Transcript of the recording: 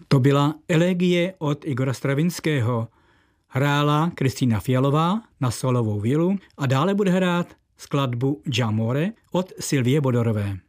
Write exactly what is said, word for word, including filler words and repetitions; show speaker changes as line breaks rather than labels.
To byla Elegie od Igora Stravinského. Hrála Kristýna Fialová na solovou violu a dále bude hrát skladbu J'amore od Sylvie Bodorové.